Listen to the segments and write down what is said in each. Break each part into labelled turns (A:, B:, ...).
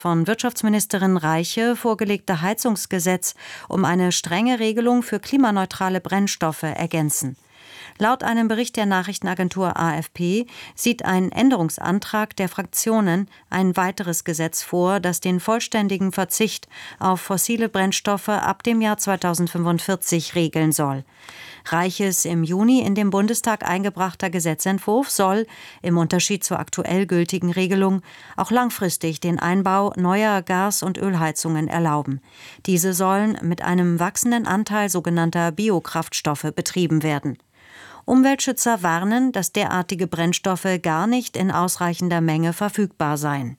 A: von Wirtschaftsministerin Reiche vorgelegte Heizungsgesetz um eine strenge Regelung für klimaneutrale Brennstoffe ergänzen. Laut einem Bericht der Nachrichtenagentur AFP sieht ein Änderungsantrag der Fraktionen ein weiteres Gesetz vor, das den vollständigen Verzicht auf fossile Brennstoffe ab dem Jahr 2045 regeln soll. Reiches im Juni in den Bundestag eingebrachter Gesetzentwurf soll, im Unterschied zur aktuell gültigen Regelung, auch langfristig den Einbau neuer Gas- und Ölheizungen erlauben. Diese sollen mit einem wachsenden Anteil sogenannter Biokraftstoffe betrieben werden. Umweltschützer warnen, dass derartige Brennstoffe gar nicht in ausreichender Menge verfügbar seien.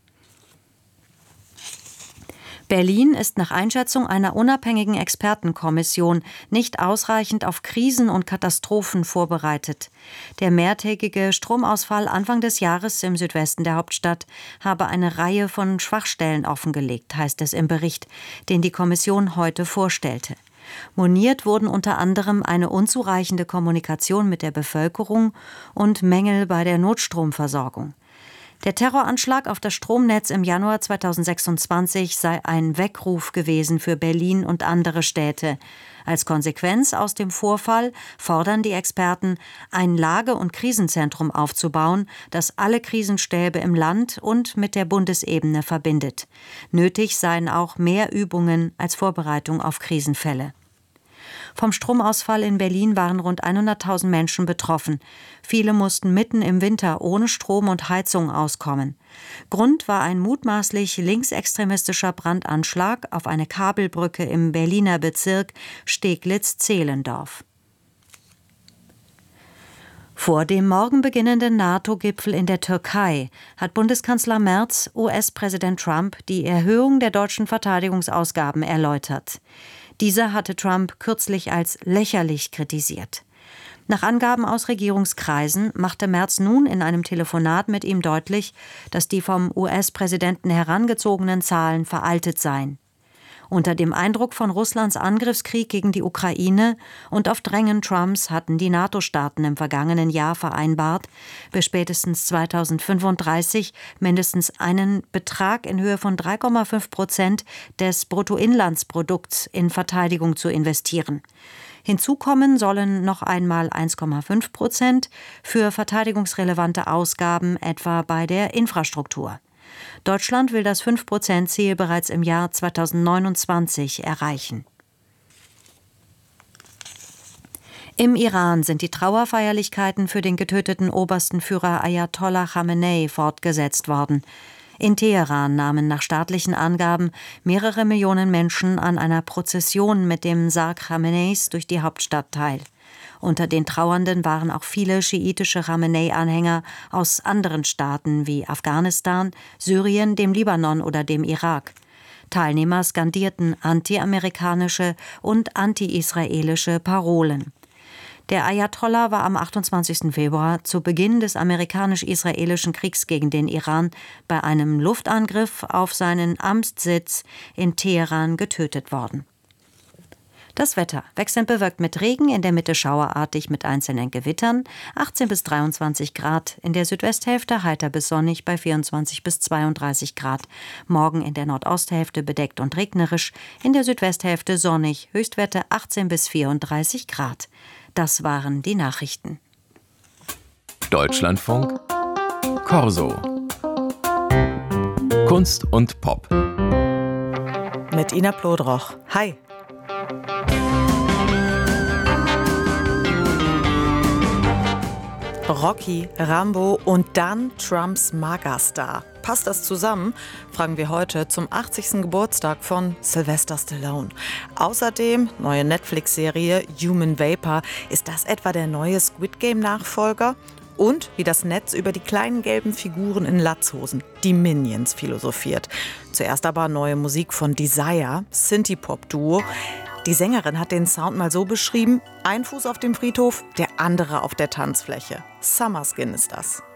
A: Berlin ist nach Einschätzung einer unabhängigen Expertenkommission nicht ausreichend auf Krisen und Katastrophen vorbereitet. Der mehrtägige Stromausfall Anfang des Jahres im Südwesten der Hauptstadt habe eine Reihe von Schwachstellen offengelegt, heißt es im Bericht, den die Kommission heute vorstellte. Moniert wurden unter anderem eine unzureichende Kommunikation mit der Bevölkerung und Mängel bei der Notstromversorgung. Der Terroranschlag auf das Stromnetz im Januar 2026 sei ein Weckruf gewesen für Berlin und andere Städte. Als Konsequenz aus dem Vorfall fordern die Experten, ein Lage- und Krisenzentrum aufzubauen, das alle Krisenstäbe im Land und mit der Bundesebene verbindet. Nötig seien auch mehr Übungen als Vorbereitung auf Krisenfälle. Vom Stromausfall in Berlin waren rund 100.000 Menschen betroffen. Viele mussten mitten im Winter ohne Strom und Heizung auskommen. Grund war ein mutmaßlich linksextremistischer Brandanschlag auf eine Kabelbrücke im Berliner Bezirk Steglitz-Zehlendorf. Vor dem morgen beginnenden NATO-Gipfel in der Türkei hat Bundeskanzler Merz US-Präsident Trump die Erhöhung der deutschen Verteidigungsausgaben erläutert. Dieser hatte Trump kürzlich als lächerlich kritisiert. Nach Angaben aus Regierungskreisen machte Merz nun in einem Telefonat mit ihm deutlich, dass die vom US-Präsidenten herangezogenen Zahlen veraltet seien. Unter dem Eindruck von Russlands Angriffskrieg gegen die Ukraine und auf Drängen Trumps hatten die NATO-Staaten im vergangenen Jahr vereinbart, bis spätestens 2035 mindestens einen Betrag in Höhe von 3,5% des Bruttoinlandsprodukts in Verteidigung zu investieren. Hinzu kommen sollen noch einmal 1,5% für verteidigungsrelevante Ausgaben, etwa bei der Infrastruktur. Deutschland will das 5%-Ziel bereits im Jahr 2029 erreichen. Im Iran sind die Trauerfeierlichkeiten für den getöteten obersten Führer Ayatollah Khamenei fortgesetzt worden. In Teheran nahmen nach staatlichen Angaben mehrere Millionen Menschen an einer Prozession mit dem Sarg Khameneis durch die Hauptstadt teil. Unter den Trauernden waren auch viele schiitische Khamenei-Anhänger aus anderen Staaten wie Afghanistan, Syrien, dem Libanon oder dem Irak. Teilnehmer skandierten anti-amerikanische und anti-israelische Parolen. Der Ayatollah war am 28. Februar zu Beginn des amerikanisch-israelischen Kriegs gegen den Iran bei einem Luftangriff auf seinen Amtssitz in Teheran getötet worden. Das Wetter wechselnd bewölkt mit Regen, in der Mitte schauerartig mit einzelnen Gewittern, 18 bis 23 Grad, in der Südwesthälfte heiter bis sonnig bei 24 bis 32 Grad. Morgen in der Nordosthälfte bedeckt und regnerisch, in der Südwesthälfte sonnig, Höchstwerte 18 bis 34 Grad. Das waren die Nachrichten.
B: Deutschlandfunk Corso. Kunst und Pop.
C: Mit Ina Plodroch. Hi. Rocky, Rambo und dann Trumps Megastar. Passt das zusammen? Fragen wir heute zum 80. Geburtstag von Sylvester Stallone. Außerdem neue Netflix-Serie Human Vapor. Ist das etwa der neue Squid Game-Nachfolger? Und wie das Netz über die kleinen gelben Figuren in Latzhosen, die Minions, philosophiert. Zuerst aber neue Musik von Desire, Synthie-Pop-Duo. Die Sängerin hat den Sound mal so beschrieben: ein Fuß auf dem Friedhof, der andere auf der Tanzfläche. Summer Skin ist das.